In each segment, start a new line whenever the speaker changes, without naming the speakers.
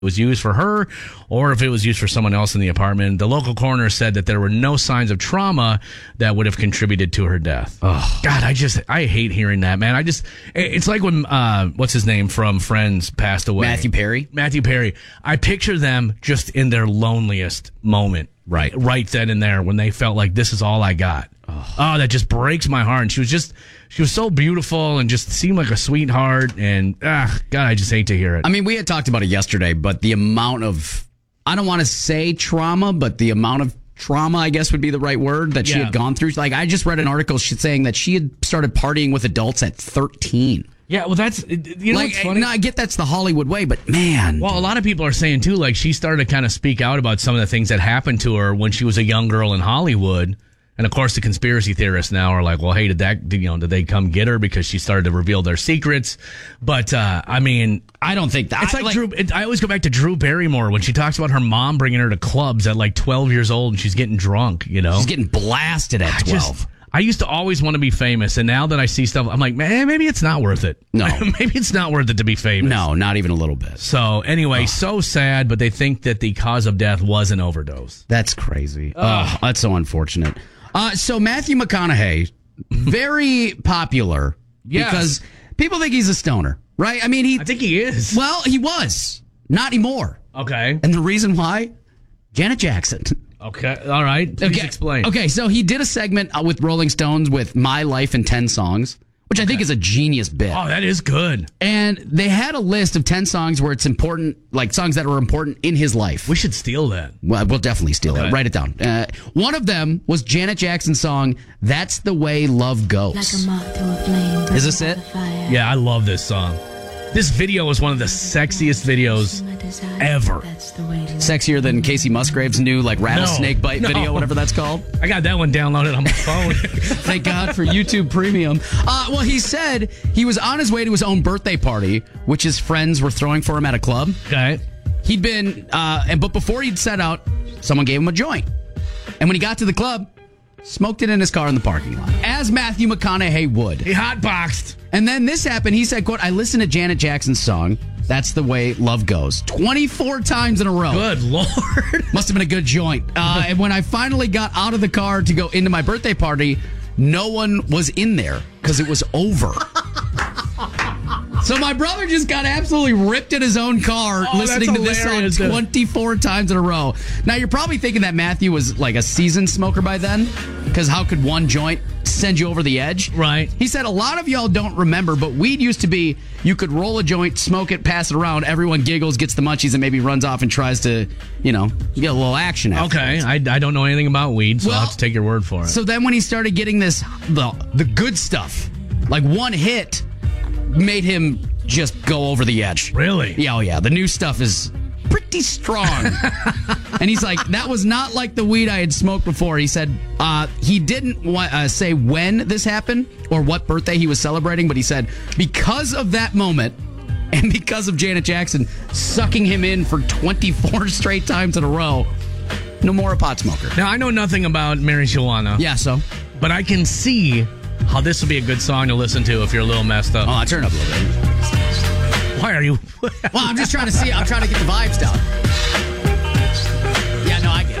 was used for her or if it was used for someone else in the apartment. The local coroner said that there were no signs of trauma that would have contributed to her death. Oh, God, I hate hearing that, man. It's like when, what's his name from Friends passed away?
Matthew Perry.
I picture them just in their loneliest moment. Right then and there when they felt like this is all I got. Oh, that just breaks my heart. And she was so beautiful and just seemed like a sweetheart. And God, I just hate to hear it.
I mean, we had talked about it yesterday, but the amount of, I don't want to say trauma, but the amount of trauma, I guess would be the right word, that she had gone through. Like, I just read an article saying that she had started partying with adults at 13.
Yeah, well, that's, what's funny?
No, I get that's the Hollywood way, but man.
Well, a lot of people are saying, too, like, she started to kind of speak out about some of the things that happened to her when she was a young girl in Hollywood. And, of course, the conspiracy theorists now are like, well, hey, did they come get her because she started to reveal their secrets? But, I mean,
I don't think that.
It's like Drew. I always go back to Drew Barrymore when she talks about her mom bringing her to clubs at like 12 years old and she's getting drunk, you know?
She's getting blasted at 12.
I used to always want to be famous, and now that I see stuff, I'm like, man, maybe it's not worth it.
No.
Maybe it's not worth it to be famous.
No, not even a little bit.
So, anyway, so sad, but they think that the cause of death was an overdose.
That's crazy. That's so unfortunate. So, Matthew McConaughey, very popular because people think he's a stoner, right? I mean,
I think he is.
Well, he was. Not anymore.
Okay.
And the reason why? Janet Jackson.
Okay. All right. Please explain.
Okay. So he did a segment with Rolling Stones with My Life in 10 Songs, which I think is a genius bit.
Oh, that is good.
And they had a list of 10 songs where it's important, like songs that are important in his life.
We should steal that.
Well, we'll definitely steal it. Write it down. One of them was Janet Jackson's song, That's the Way Love Goes.
Like a moth to a flame.
Is this it?
Yeah, I love this song. This video is one of the sexiest videos ever.
Sexier than Casey Musgrave's new rattlesnake bite video, whatever that's called.
I got that one downloaded on my phone.
Thank God for YouTube Premium. Well, he said he was on his way to his own birthday party, which his friends were throwing for him at a club.
Okay.
He'd been, but before he'd set out, someone gave him a joint. And when he got to the club, smoked it in his car in the parking lot, as Matthew McConaughey would.
He hotboxed.
And then this happened. He said, quote, I listened to Janet Jackson's song, That's the Way Love Goes, 24 times in a row.
Good Lord.
Must have been a good joint. And when I finally got out of the car to go into my birthday party, no one was in there because it was over. So my brother just got absolutely ripped in his own car listening to this song 24 times in a row. Now, you're probably thinking that Matthew was like a seasoned smoker by then, because how could one joint send you over the edge?
Right.
He said a lot of y'all don't remember, but weed used to be you could roll a joint, smoke it, pass it around, everyone giggles, gets the munchies, and maybe runs off and tries to, get a little action after.
Okay, I don't know anything about weed, so I'll have to take your word for it.
So then when he started getting the good stuff, like one hit made him just go over the edge.
Really?
Yeah, oh yeah. The new stuff is pretty strong. And he's like, that was not like the weed I had smoked before. He said he didn't say when this happened or what birthday he was celebrating, but he said because of that moment and because of Janet Jackson sucking him in for 24 straight times in a row, no more a pot smoker.
Now, I know nothing about Mary Joanna.
Yeah, so?
But I can see how this would be a good song to listen to if you're a little messed up.
Oh, I'll turn it up a little bit.
Why are you?
Well, I'm just trying to see. I'm trying to get the vibes down. Yeah, no, I get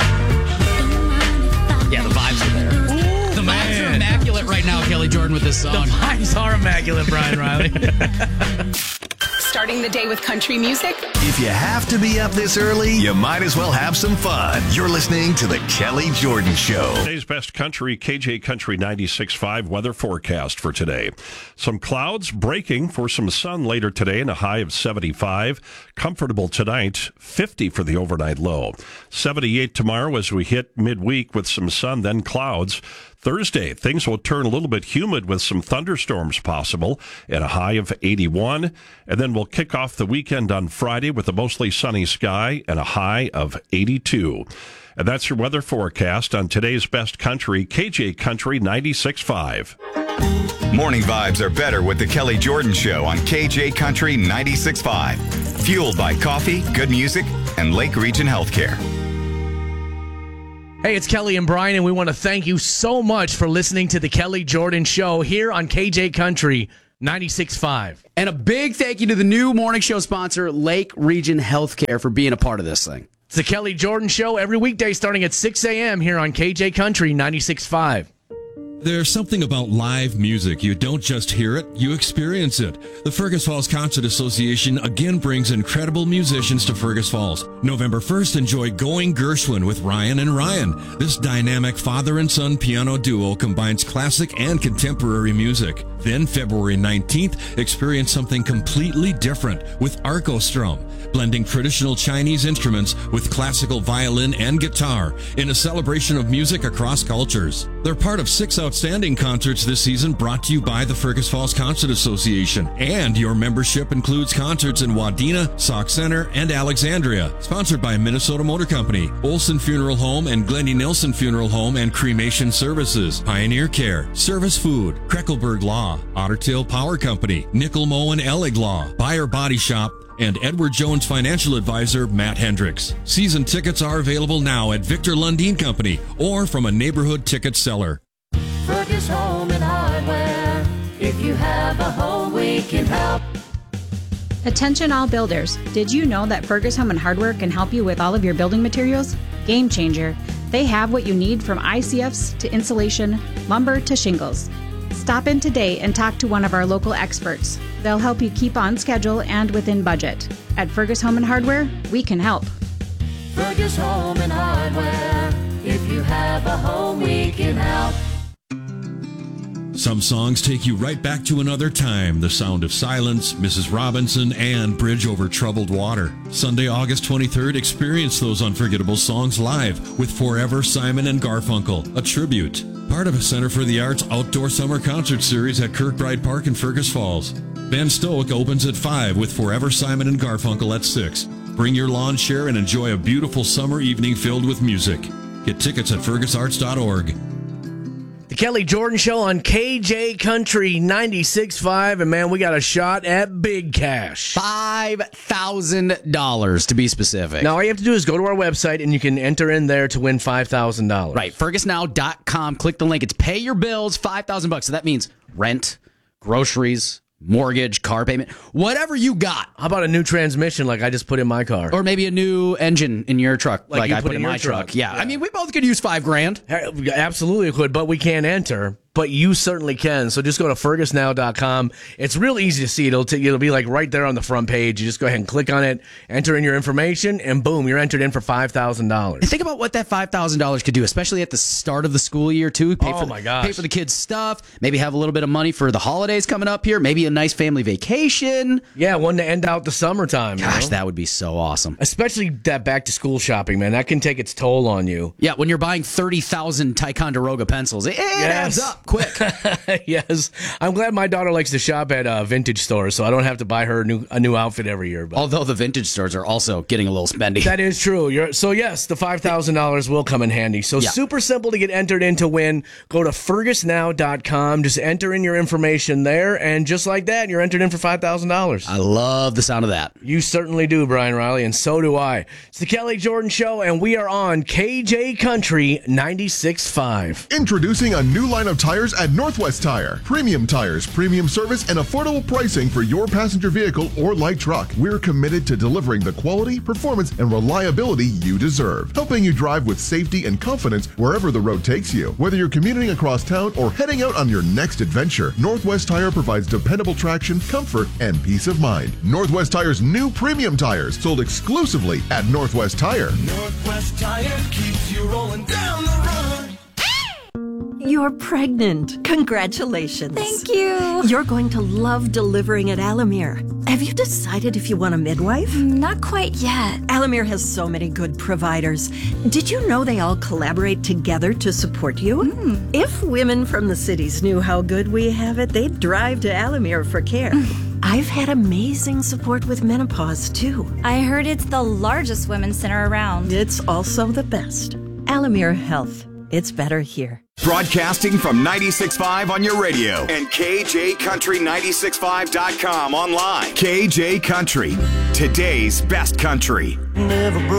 it. Yeah, the vibes are there.
Ooh,
the vibes are immaculate right now, Kelly Jordan, with this song.
The vibes are immaculate, Brian Riley.
Starting the day with country music.
If you have to be up this early, you might as well have some fun. You're listening to The Kelly Jordan Show.
Today's best country, KJ Country 96.5 weather forecast for today. Some clouds breaking for some sun later today and a high of 75. Comfortable tonight, 50 for the overnight low. 78 tomorrow as we hit midweek with some sun, then clouds. Thursday, things will turn a little bit humid with some thunderstorms possible and a high of 81. And then we'll kick off the weekend on Friday with a mostly sunny sky and a high of 82. And that's your weather forecast on today's best country, KJ Country 96.5.
Morning vibes are better with the Kelly Jordan Show on KJ Country 96.5. Fueled by coffee, good music, and Lake Region Healthcare.
Hey, it's Kelly and Brian, and we want to thank you so much for listening to the Kelly Jordan Show here on KJ Country 96.5.
And a big thank you to the new morning show sponsor, Lake Region Healthcare, for being a part of this thing.
It's the Kelly Jordan Show every weekday starting at 6 a.m. here on KJ Country 96.5.
There's something about live music. You don't just hear it, you experience it. The Fergus Falls Concert Association again brings incredible musicians to Fergus Falls. November 1st, enjoy Going Gershwin with Ryan and Ryan. This dynamic father and son piano duo combines classic and contemporary music. Then February 19th, experience something completely different with Arcostrum, blending traditional Chinese instruments with classical violin and guitar in a celebration of music across cultures. They're part of 6 outstanding concerts this season brought to you by the Fergus Falls Concert Association. And your membership includes concerts in Wadena, Sauk Center, and Alexandria. Sponsored by Minnesota Motor Company, Olson Funeral Home and Glendy Nilsson Funeral Home and Cremation Services, Pioneer Care, Service Food, Kreckelberg Law, Otter Tail Power Company, Nickel Moe and Ellig Law, Buyer Body Shop, and Edward Jones financial advisor Matt Hendricks. Season tickets are available now at Victor Lundeen Company or from a neighborhood ticket seller.
Fergus Home and Hardware. If you have a home, we can help.
Attention all builders. Did you know that Fergus Home and Hardware can help you with all of your building materials? Game changer. They have what you need from ICFs to insulation, lumber to shingles. Stop in today and talk to one of our local experts. They'll help you keep on schedule and within budget. At Fergus Home and Hardware, we can help.
Fergus Home and Hardware. If you have a home, we can help.
Some songs take you right back to another time. The Sound of Silence, Mrs. Robinson, and Bridge Over Troubled Water. Sunday, August 23rd, experience those unforgettable songs live with Forever Simon and Garfunkel, a tribute. Part of a Center for the Arts outdoor summer concert series at Kirkbride Park in Fergus Falls. Van Stoic opens at 5 with Forever Simon and Garfunkel at 6. Bring your lawn chair and enjoy a beautiful summer evening filled with music. Get tickets at fergusarts.org.
The Kelly Jordan Show on KJ Country 96.5. And, man, we got a shot at big cash.
$5,000 to be specific.
Now, all you have to do is go to our website, and you can enter in there to win $5,000.
Right, fergusnow.com. Click the link. It's pay your bills, $5,000. So that means rent, groceries, mortgage, car payment, whatever you got.
How about a new transmission like I just put in my car?
Or maybe a new engine in your truck like
you
I put in my truck. Yeah. I mean, we both could use $5,000.
Absolutely could, but we can't enter. But you certainly can. So just go to fergusnow.com. It's real easy to see. It'll be like right there on the front page. You just go ahead and click on it, enter in your information, and boom, you're entered in for $5,000.
Think about what that $5,000 could do, especially at the start of the school year, too. Pay for the kids' stuff. Maybe have a little bit of money for the holidays coming up here. Maybe a nice family vacation.
Yeah, one to end out the summertime.
Gosh, that would be so awesome.
Especially that back-to-school shopping, man. That can take its toll on you.
Yeah, when you're buying 30,000 Ticonderoga pencils, it adds up quick.
Yes. I'm glad my daughter likes to shop at vintage stores, so I don't have to buy her a new outfit every year. But.
Although the vintage stores are also getting a little spendy.
That is true. So, yes, the $5,000 will come in handy. So, super simple to get entered in to win. Go to fergusnow.com. Just enter in your information there, and just like that, you're entered in for $5,000.
I love the sound of that.
You certainly do, Brian Riley, and so do I. It's the Kelly Jordan Show, and we are on KJ Country 96.5.
Introducing a new line of tires at Northwest Tire. Premium tires, premium service, and affordable pricing for your passenger vehicle or light truck. We're committed to delivering the quality, performance, and reliability you deserve, helping you drive with safety and confidence wherever the road takes you. Whether you're commuting across town or heading out on your next adventure, Northwest Tire provides dependable traction, comfort, and peace of mind. Northwest Tire's new premium tires, sold exclusively at Northwest Tire.
Northwest Tire keeps you rolling down the road.
You're pregnant. Congratulations.
Thank you.
You're going to love delivering at Alamere. Have you decided if you want a midwife?
Not quite yet.
Alamere has so many good providers. Did you know they all collaborate together to support you? If women from the cities knew how good we have it, they'd drive to Alamere for care. I've had amazing support with menopause, too.
I heard it's the largest women's center around.
It's also the best. Alamere Health. It's better here.
Broadcasting from 96.5 on your radio and KJCountry965.com online. KJ Country, today's best country.
Never